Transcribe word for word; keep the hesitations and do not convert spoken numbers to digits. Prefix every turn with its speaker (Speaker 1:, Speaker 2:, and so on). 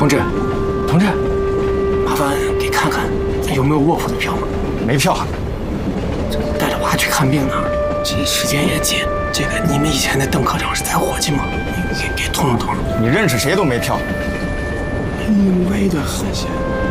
Speaker 1: 同志，同志，麻烦给看看，咱有没有卧铺的票吗？
Speaker 2: 没票。
Speaker 1: 这带着娃去看病呢，这时间也紧。这个你们以前的邓科长是咱伙计吗？你给给通融通融。
Speaker 2: 你认识谁都没票。
Speaker 1: 淫威的很些。